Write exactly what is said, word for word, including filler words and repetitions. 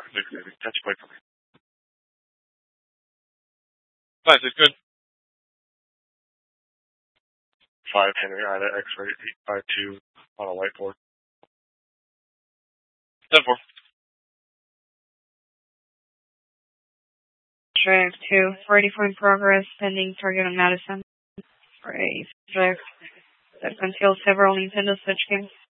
Catch a play for me. Nice, it's good. Five Henry Ida X-ray eight five two on a whiteboard. ten four. Drive two, ready for in progress, pending target on Madison. For a drive that conceals several Nintendo Switch games.